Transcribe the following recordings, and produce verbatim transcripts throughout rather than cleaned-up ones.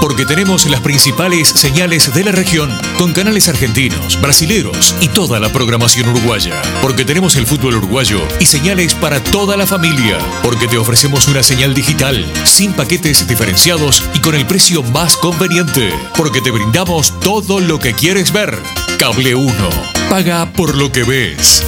Porque tenemos las principales señales de la región, con canales argentinos, brasileros y toda la programación uruguaya. Porque tenemos el fútbol uruguayo y señales para toda la familia. Porque te ofrecemos una señal digital, sin paquetes diferenciados y con el precio más conveniente. Porque te brindamos todo lo que quieres ver. Cable uno. Paga por lo que ves.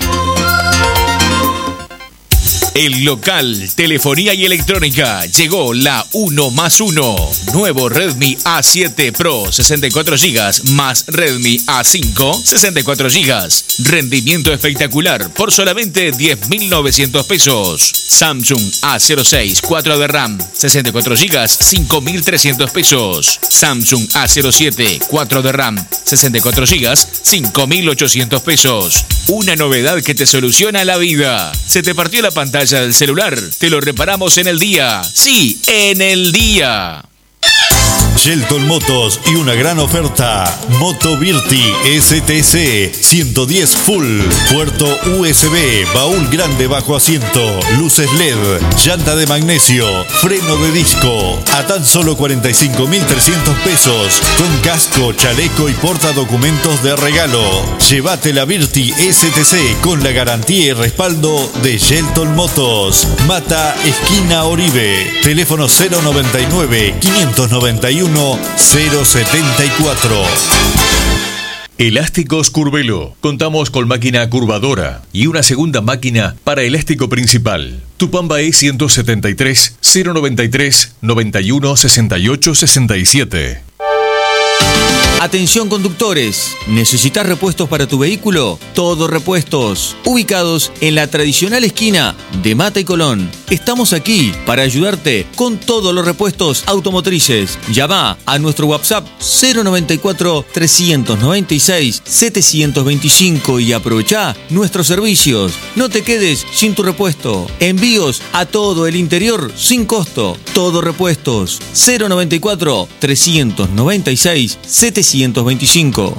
El local, telefonía y electrónica, llegó la uno más uno. Nuevo Redmi A siete Pro, sesenta y cuatro gigas, más Redmi A cinco, sesenta y cuatro gigas. Rendimiento espectacular por solamente diez mil novecientos pesos. Samsung A cero seis, cuatro de RAM, sesenta y cuatro gigas, cinco mil trescientos pesos. Samsung A cero siete, cuatro de RAM, sesenta y cuatro gigas, cinco mil ochocientos pesos. Una novedad que te soluciona la vida. ¿Se te partió la pantalla del celular? Te lo reparamos en el día. Sí, en el día. Shelton Motos y una gran oferta. Moto Virti S T C ciento diez Full, puerto U S B, baúl grande bajo asiento, luces L E D, llanta de magnesio, freno de disco, a tan solo cuarenta y cinco mil trescientos pesos, con casco, chaleco y portadocumentos de regalo. Llévate la Virti S T C con la garantía y respaldo de Shelton Motos. Mata, esquina Oribe. Teléfono cero noventa y nueve, quinientos noventa y uno, cero setenta y cuatro. Elásticos Curvelo. Contamos con máquina curvadora y una segunda máquina para elástico principal. Tupamba E ciento setenta y tres, cero noventa y tres, noventa y uno, sesenta y ocho, sesenta y siete. Atención conductores, ¿necesitas repuestos para tu vehículo? Todo Repuestos, ubicados en la tradicional esquina de Mata y Colón. Estamos aquí para ayudarte con todos los repuestos automotrices. Llama a nuestro WhatsApp cero noventa y cuatro, trescientos noventa y seis, setecientos veinticinco y aprovecha nuestros servicios. No te quedes sin tu repuesto. Envíos a todo el interior sin costo. Todo Repuestos, cero noventa y cuatro, trescientos noventa y seis, setecientos veinticinco.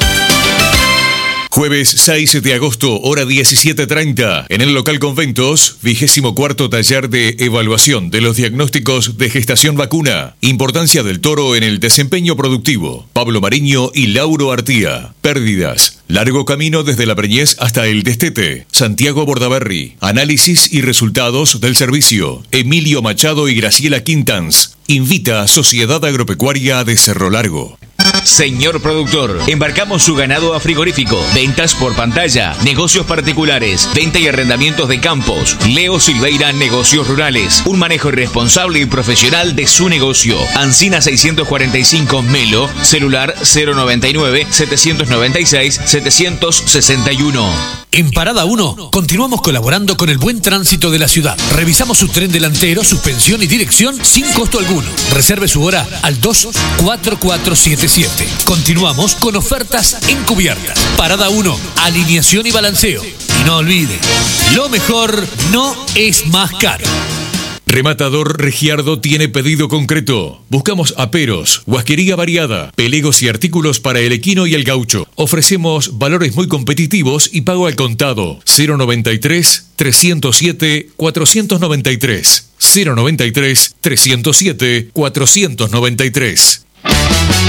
Jueves seis de agosto, hora diecisiete treinta, en el local Conventos, vigésimo cuarto taller de evaluación de los diagnósticos de gestación vacuna. Importancia del toro en el desempeño productivo. Pablo Mariño y Lauro Artía. Pérdidas. Largo camino desde la preñez hasta el destete. Santiago Bordaberry. Análisis y resultados del servicio. Emilio Machado y Graciela Quintans. Invita a Sociedad Agropecuaria de Cerro Largo. Señor productor, embarcamos su ganado a frigorífico, ventas por pantalla, negocios particulares, venta y arrendamientos de campos. Leo Silveira, negocios rurales, un manejo responsable y profesional de su negocio. Ancina seiscientos cuarenta y cinco Melo, celular cero noventa y nueve, setecientos noventa y seis, setecientos sesenta y uno. En Parada uno, continuamos colaborando con el buen tránsito de la ciudad. Revisamos su tren delantero, suspensión y dirección sin costo alguno. Reserve su hora al dos cuatro cuatro siete siete. Continuamos con ofertas encubiertas. Parada uno, alineación y balanceo. Y no olvide, lo mejor no es más caro. Rematador Regiardo tiene pedido concreto. Buscamos aperos, guasquería variada, pelegos y artículos para el equino y el gaucho. Ofrecemos valores muy competitivos y pago al contado. cero noventa y tres, trescientos siete, cuatrocientos noventa y tres. cero noventa y tres, trescientos siete, cuatrocientos noventa y tres.